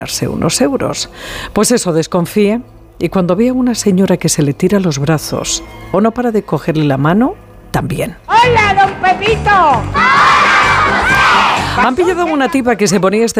unos euros. Pues eso, desconfíe, y cuando vea a una señora que se le tira a los brazos o no para de cogerle la mano, también. ¡Hola, don Pepito! Han pillado a una tipa que se ponía este